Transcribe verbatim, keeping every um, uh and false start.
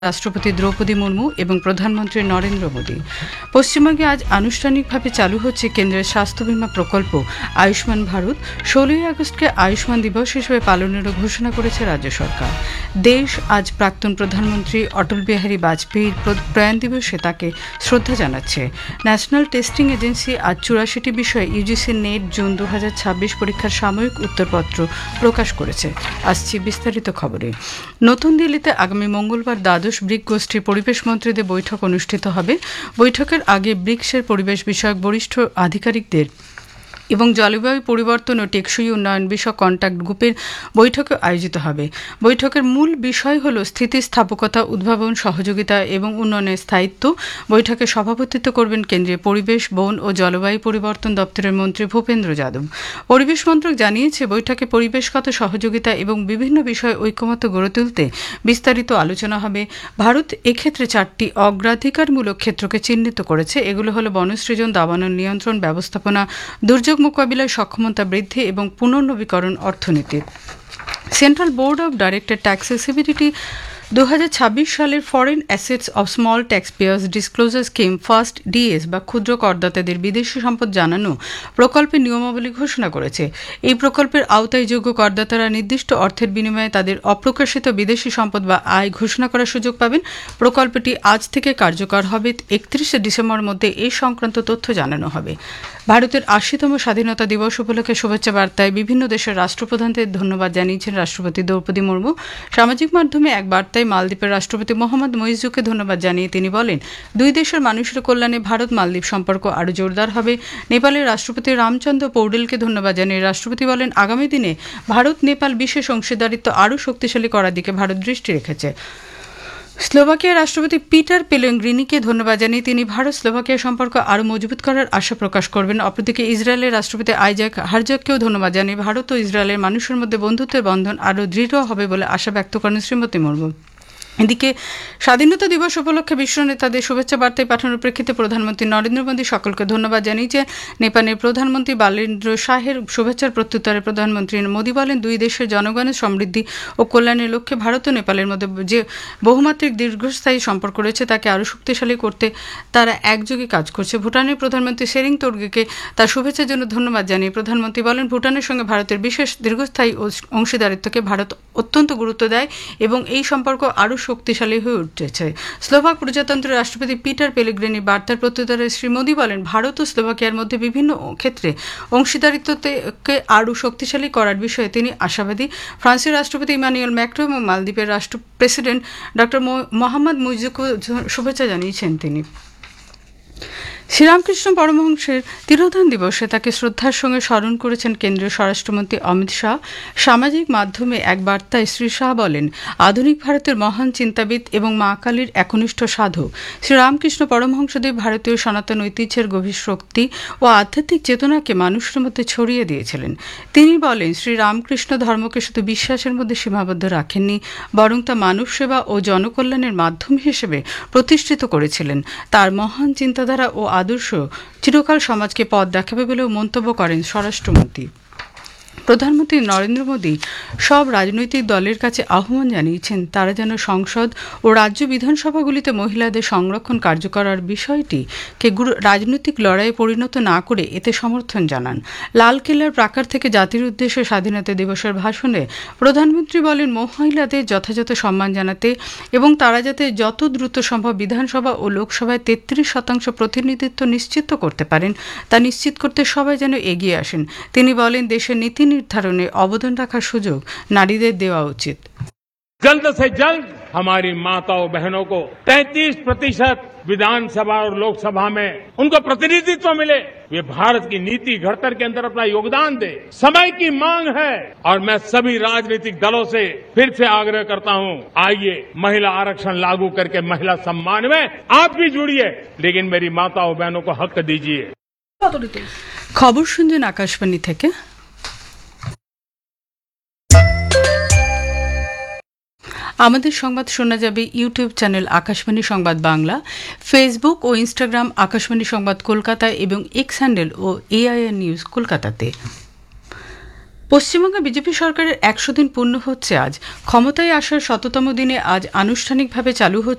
রাষ্ট্রপতি দ্রৌপদী মুর্মু এবং প্রধানমন্ত্রী নরেন্দ্র মোদী। পশ্চিমবঙ্গে আজ আনুষ্ঠানিকভাবে চালু হচ্ছে কেন্দ্রের স্বাস্থ্য বীমা প্রকল্প আয়ুষ্মান ভারত। ষোলোই আগস্টকে আয়ুষ্মান দিবস হিসেবে পালনেরও ঘোষণা করেছে রাজ্য সরকার। দেশ আজ প্রাক্তন প্রধানমন্ত্রী অটল বিহারী বাজপেয়ীর প্রয়াণ দিবসে তাকে শ্রদ্ধা জানাচ্ছে। ন্যাশনাল টেস্টিং এজেন্সি আজ চুরাশিটি বিষয়ে ইউজিসি নেট জুন দু হাজার ছাব্বিশ পরীক্ষার সাময়িক উত্তরপত্র প্রকাশ করেছে। আসছি বিস্তারিত খবরে। নতুন দিল্লিতে আগামী মঙ্গলবার দ্বাদশ ব্রিক গোষ্ঠীর পরিবেশ মন্ত্রীদের বৈঠক অনুষ্ঠিত হবে। বৈঠকের আগে ব্রিক্সের পরিবেশ বিষয়ক বরিষ্ঠ আধিকারিকদের এবং জলবায়ু পরিবর্তন ও টেকসই উন্নয়ন বিষয়ক কন্ট্যাক্ট গ্রুপের বৈঠকও আয়োজিত হবে। বৈঠকের মূল বিষয় হল স্থিতিস্থাপকতা, উদ্ভাবন, সহযোগিতা এবং উন্নয়নের স্থায়িত্ব। বৈঠকে সভাপতিত্ব করবেন কেন্দ্রীয় পরিবেশ, বন ও জলবায়ু পরিবর্তন দপ্তরের মন্ত্রী ভূপেন্দ্র যাদব। পরিবেশ মন্ত্রক জানিয়েছে, বৈঠকে পরিবেশগত সহযোগিতা এবং বিভিন্ন বিষয়ে ঐকমত্য গড়ে তুলতে বিস্তারিত আলোচনা হবে। ভারত এক্ষেত্রে চারটি অগ্রাধিকারমূলক ক্ষেত্রকে চিহ্নিত করেছে। এগুলো হল বনসৃজন, দাবানল নিয়ন্ত্রণ, ব্যবস্থাপনা, দুর্যোগ মোকাবিলায় সক্ষমতা বৃদ্ধি এবং পুনর্নবীকরণ অর্থনীতি। সেন্ট্রাল বোর্ড অব ডাইরেক্টর ট্যাক্সেসিবিলিটি দু হাজার ছাব্বিশ সালের foreign assets of small tax pairs disclosure scheme first DS বা ক্ষুদ্র করদাতাদের বিদেশি সম্পদ জানানো প্রকল্পের নিয়মাবলী ঘোষণা করেছে। এই প্রকল্পের আওতায় যোগ্য করদাতারা নির্দিষ্ট অর্থের বিনিময়ে তাদের অপ্রকাশিত বিদেশি সম্পদ বা আয় ঘোষণা করার সুযোগ পাবেন। প্রকল্পটি আজ থেকে কার্যকর হবে। একত্রিশে ডিসেম্বর মধ্যে এই সংক্রান্ত তথ্য জানানো হবে। ভারতের আশিতম স্বাধীনতা দিবস উপলক্ষে শুভেচ্ছা বার্তায় বিভিন্ন দেশের রাষ্ট্রপ্রধানদের ধন্যবাদ জানিয়েছেন রাষ্ট্রপতি দ্রৌপদী মুর্মু। সামাজিক মাধ্যমে এক বার্তায় মালদ্বীপের রাষ্ট্রপতি মোহাম্মদ মুইজুকে ধন্যবাদ জানিয়ে তিনি বলেন, দুই দেশের মানুষের কল্যাণে ভারত মালদ্বীপ সম্পর্ক আরও জোরদার হবে। নেপালের রাষ্ট্রপতি রামচন্দ্র পৌডেলকে ধন্যবাদ জানিয়ে রাষ্ট্রপতি বলেন, আগামী দিনে ভারত নেপাল বিশেষ অংশীদারিত্ব আরও শক্তিশালী করার দিকে ভারত দৃষ্টি রেখেছে। স্লোভাকিয়ার রাষ্ট্রপতি পিটার পেলেগ্রিনিকে ধন্যবাদ জানিয়ে তিনি ভারত স্লোভাকিয়া সম্পর্ক আরও মজবুত করার আশা প্রকাশ করবেন। অপরদিকে ইসরায়েলের রাষ্ট্রপতি আইজাক হারজাগকেও ধন্যবাদ জানিয়ে ভারত ও ইসরায়েলের মানুষের মধ্যে বন্ধুত্বের বন্ধন আরও দৃঢ় হবে বলে আশা ব্যক্ত করেন শ্রীমতী মুর্মু। এদিকে স্বাধীনতা দিবস উপলক্ষে বিশ্ব নেতাদের শুভেচ্ছা বার্তায় পাঠানোর প্রেক্ষিতে প্রধানমন্ত্রী নরেন্দ্র মোদী সকলকে ধন্যবাদ জানিয়েছেন। নেপালের প্রধানমন্ত্রী বালেন্দ্র শাহের শুভেচ্ছার প্রত্যুত্তরে প্রধানমন্ত্রী মোদী বলেন, দুই দেশের জনগণের সমৃদ্ধি ও কল্যাণের লক্ষ্যে ভারত ও নেপালের মধ্যে যে বহুমাত্রিক দীর্ঘস্থায়ী সম্পর্ক রয়েছে তাকে আরও শক্তিশালী করতে তারা একযোগে কাজ করছে। ভুটানের প্রধানমন্ত্রী সেরিং তোর্গেকে তার শুভেচ্ছার জন্য ধন্যবাদ জানিয়ে প্রধানমন্ত্রী বলেন, ভুটানের সঙ্গে ভারতের বিশেষ দীর্ঘস্থায়ী অংশীদারিত্বকে ভারত অত্যন্ত গুরুত্ব দেয় এবং এই সম্পর্ক আরও শক্তিশালী হয়ে উঠেছে। স্লোভাক প্রজাতন্ত্রের রাষ্ট্রপতি পিটার পেলেগ্রিনি বার্তার প্রত্যুত্তরে শ্রী মোদী বলেন, ভারত ও স্লোভাকিয়ার মধ্যে বিভিন্ন ক্ষেত্রে অংশীদারিত্বকে আরও শক্তিশালী করার বিষয়ে তিনি আশাবাদী। ফ্রান্সের রাষ্ট্রপতি ইমানুয়েল ম্যাক্রো এবং মালদ্বীপের রাষ্ট্র প্রেসিডেন্ট ডক্টর মোহাম্মদ মুইজুকে শুভেচ্ছা জানিয়েছেন তিনি। শ্রীরামকৃষ্ণ পরমহংসের তিরোধান দিবসে তাকে শ্রদ্ধার সঙ্গে স্মরণ করেছেন কেন্দ্রীয় স্বরাষ্ট্রমন্ত্রী অমিত শাহ। সামাজিক মাধ্যমে এক বার্তায় শ্রী শাহ বলেন, আধুনিক ভারতের মহান চিন্তাবিদ এবং মা কালীর একনিষ্ঠ সাধক শ্রীরামকৃষ্ণ পরমহংসদেব ভারতীয় সনাতন ঐতিহ্যের গভীর শক্তি ও আধ্যাত্মিক চেতনাকে মানুষের মধ্যে ছড়িয়ে দিয়েছিলেন। তিনি বলেন, শ্রীরামকৃষ্ণ ধর্মকে শুধু বিশ্বাসের মধ্যে সীমাবদ্ধ রাখেননি, বরং তা মানব সেবা ও জনকল্যাণের মাধ্যম হিসেবে প্রতিষ্ঠিত করেছিলেন। তার মহান চিন্তাধারা ও আদর্শ চিরকাল সমাজকে পথ দেখাবে বলেও মন্তব্য করেন স্বরাষ্ট্রমন্ত্রী। প্রধানমন্ত্রী নরেন্দ্র মোদী সব রাজনৈতিক দলের কাছে আহ্বান জানিয়েছেন, তারা যেন সংসদ ও রাজ্য বিধানসভাগুলিতে মহিলাদের সংরক্ষণ কার্যকরার বিষয়টিকে রাজনৈতিক লড়াইয়ে পরিণত না করে এতে সমর্থন জানান। লালকেল্লার প্রাকার থেকে জাতির উদ্দেশ্যে স্বাধীনতা দিবসের ভাষণে প্রধানমন্ত্রী বলেন, মহিলাদের যথাযথ সম্মান জানাতে এবং তারা যাতে যত দ্রুত সম্ভব বিধানসভা ও লোকসভায় তেত্রিশ শতাংশ প্রতিনিধিত্ব নিশ্চিত করতে পারেন তা নিশ্চিত করতে সবাই যেন এগিয়ে আসেন। তিনি বলেন, দেশের নীতি निर्धारण अवदान रखार सुयोग नारीदेर देवा उचित। जल्द से जल्द हमारी माताओं बहनों को तैंतीस प्रतिशत विधानसभा और लोकसभा में उनको प्रतिनिधित्व मिले। वे भारत की नीति घड़तर के अंदर अपना योगदान दे। समय की मांग है और मैं सभी राजनीतिक दलों से फिर से आग्रह करता हूं, आइए महिला आरक्षण लागू करके महिला सम्मान में आप भी जुड़िए, लेकिन मेरी माताओं बहनों को हक दीजिए। खबर सुनছেন आकाशवाणी থেকে। আমাদের সংবাদ শোনা যাবে ইউটিউব চ্যানেল আকাশবাণী সংবাদ বাংলা, ফেসবুক ও ইনস্টাগ্রাম আকাশবাণী সংবাদ কলকাতা এবং এক্স হ্যান্ডেল ও এআইআর নিউজ কলকাতাতে। পশ্চিমবঙ্গে বিজেপি সরকারের একশো দিন পূর্ণ হচ্ছে আজ। ক্ষমতায় আসার শততম দিনে আজ আনুষ্ঠানিকভাবে চালু হচ্ছে